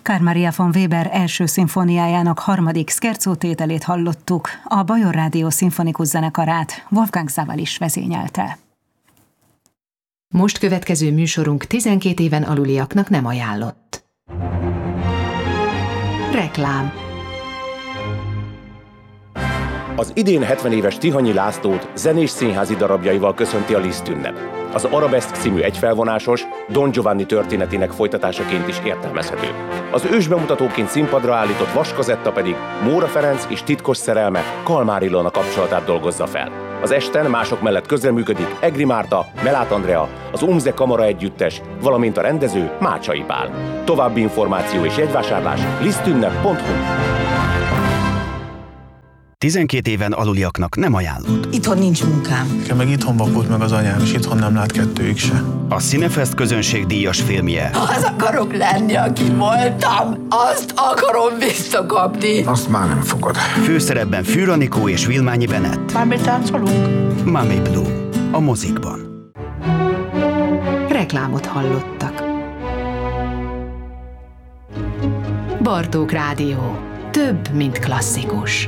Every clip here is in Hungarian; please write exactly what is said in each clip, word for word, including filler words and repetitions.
Carl Maria von Weber első szimfóniájának harmadik scherzo tételét hallottuk, a Bajor Rádió szimfonikus zenekarát Wolfgang Sawallisch vezényelte. Most következő műsorunk tizenkét éven aluliaknak nem ajánlott. Reklám. Az idén hetven éves Tihanyi Lászlót zenés színházi darabjaival köszönti a Liszt ünnep. Az Arabeszk című egyfelvonásos Don Giovanni történetének folytatásaként is értelmezhető. Az ősbemutatóként színpadra állított Vaskazetta pedig Móra Ferenc és titkos szerelme Kalmár Ilona kapcsolatát dolgozza fel. Az esten mások mellett közreműködik Egri Márta, Melát Andrea, az Umze Kamara Együttes, valamint a rendező Mácsai Pál. További információ és jegyvásárlás lisztünnep pont hu. tizenkét éven aluliaknak nem ajánlott. Itthon nincs munkám. Nekem meg itthon vakult meg az anyám, és itthon nem lát kettőjük se. A Cinefest közönségdíjas filmje. Az akarok lenni, aki voltam. Azt akarom visszakapni. Azt már nem fogod. Főszerepben Fűr Anikó és Vilmányi Bennett. Már táncolunk? Mami Blue. A mozikban. Reklámot hallottak. Bartók Rádió. Több, mint klasszikus.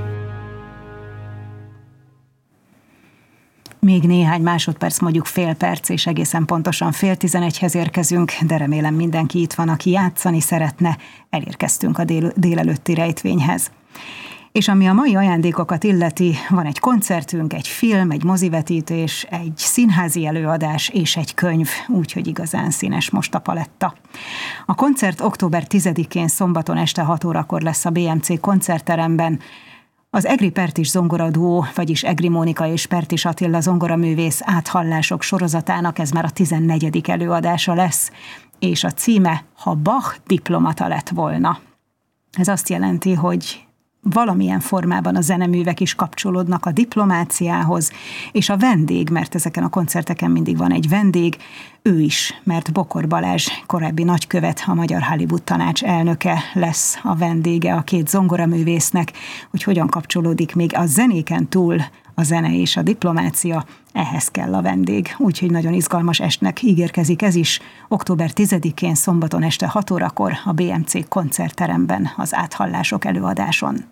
Még néhány másodperc, mondjuk fél perc, és egészen pontosan fél tizenegyhez érkezünk, de remélem mindenki itt van, aki játszani szeretne. Elérkeztünk a dél- délelőtti rejtvényhez. És ami a mai ajándékokat illeti, van egy koncertünk, egy film, egy mozivetítés, egy színházi előadás és egy könyv, úgyhogy igazán színes most a paletta. A koncert október tizedikén szombaton este hat órakor lesz a bé em cé koncertteremben. Az Egri Pertis zongoraduó, vagyis Egri Mónika és Pertis Attila zongoraművész áthallások sorozatának ez már a tizennegyedik előadása lesz, és a címe Ha Bach diplomata lett volna. Ez azt jelenti, hogy valamilyen formában a zeneművek is kapcsolódnak a diplomáciához, és a vendég, mert ezeken a koncerteken mindig van egy vendég, ő is, mert Bokor Balázs, korábbi nagykövet, a Magyar Hollywood Tanács elnöke lesz a vendége a két zongoraművésznek, hogy hogyan kapcsolódik még a zenéken túl a zene és a diplomácia, ehhez kell a vendég. Úgyhogy nagyon izgalmas estnek ígérkezik ez is, október tizedikén szombaton este hat órakor a bé em cé koncertteremben az áthallások előadáson.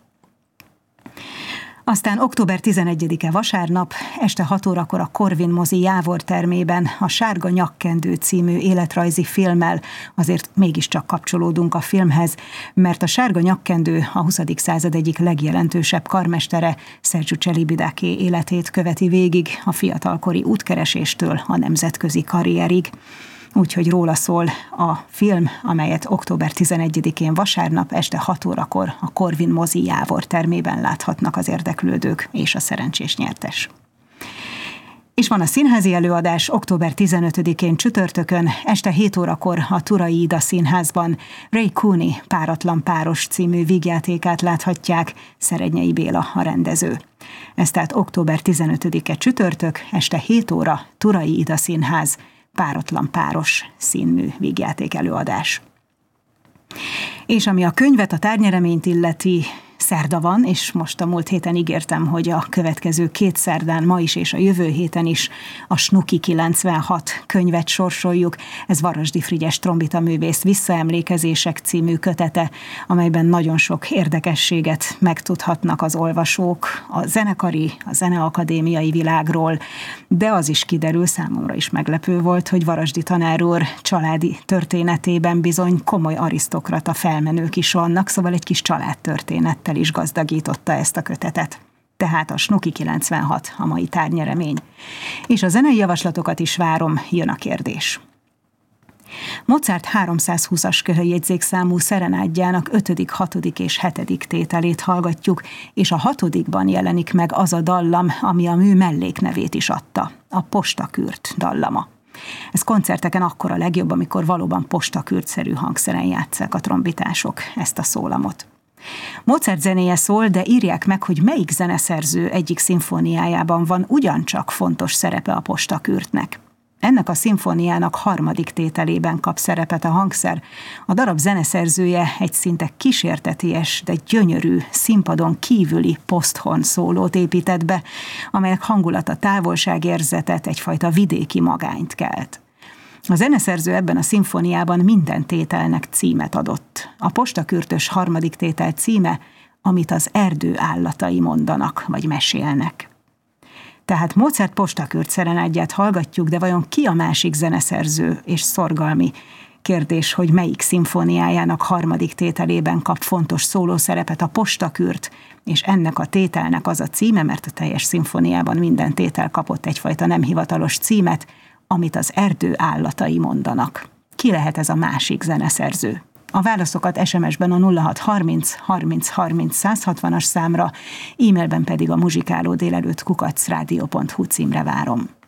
Aztán október tizenegyedike vasárnap, este hat órakor a Corvin mozi Jávor termében a Sárga nyakkendő című életrajzi filmmel, azért mégiscsak kapcsolódunk a filmhez, mert a Sárga nyakkendő a huszadik század egyik legjelentősebb karmestere, Sergiu Celibidache életét követi végig a fiatalkori útkereséstől a nemzetközi karrierig. Úgyhogy róla szól a film, amelyet október tizenegyedikén vasárnap este hat órakor a Corvin mozi Jávor termében láthatnak az érdeklődők és a szerencsés nyertes. És van a színházi előadás október tizenötödikén csütörtökön, este hét órakor a Turai Ida Színházban Ray Cooney Páratlan páros című vígjátékát láthatják, Szerednyei Béla a rendező. Ez tehát október tizenötödike csütörtök, este hét óra, Turai Ida Színház, Páratlan páros színmű vígjáték előadás. És ami a könyvet, a tárgyereményt illeti, szerda van, és most a múlt héten ígértem, hogy a következő két szerdán, ma is és a jövő héten is a Snuki kilencvenhat könyvet sorsoljuk. Ez Varasdi Frigyes trombitaművész Visszaemlékezések című kötete, amelyben nagyon sok érdekességet megtudhatnak az olvasók a zenekari, a zeneakadémiai világról, de az is kiderül, számomra is meglepő volt, hogy Varasdi tanár úr családi történetében bizony komoly arisztokrata felmenők is vannak, szóval egy kis családtörténettel is gazdagította ezt a kötetet. Tehát a Snuki kilencvenhat a mai tárgyeremény. És a zenei javaslatokat is várom, jön a kérdés. Mozart háromszázhúszas köhöjegyzékszámú szerenádjának ötödik, hatodik és hetedik tételét hallgatjuk, és a hatodikban jelenik meg az a dallam, ami a mű melléknevét is adta, a Postakürt dallama. Ez koncerteken akkor a legjobb, amikor valóban postakürtszerű hangszeren játsszák a trombitások ezt a szólamot. Mozart zenéje szól, de írják meg, hogy melyik zeneszerző egyik szimfóniájában van ugyancsak fontos szerepe a postakürtnek. Ennek a szimfóniának harmadik tételében kap szerepet a hangszer. A darab zeneszerzője egy szinte kísérteties, de gyönyörű, színpadon kívüli poszthorn szólót épített be, amelyek hangulata távolságérzetet, egyfajta vidéki magányt kelt. A zeneszerző ebben a szimfóniában minden tételnek címet adott. A postakürtös harmadik tétel címe, amit az erdő állatai mondanak, vagy mesélnek. Tehát Mozart postakürt szerenádját hallgatjuk, de vajon ki a másik zeneszerző és szorgalmi? Kérdés, hogy melyik szimfóniájának harmadik tételében kap fontos szólószerepet a postakürt, és ennek a tételnek az a címe, mert a teljes szimfóniában minden tétel kapott egyfajta nem hivatalos címet, amit az erdő állatai mondanak. Ki lehet ez a másik zeneszerző? A válaszokat es em es-ben a nulla hat harminc harminc harminc száz hatvanas számra, e-mailben pedig a muzsikáló délelőtt kukac rádió pont hu címre várom.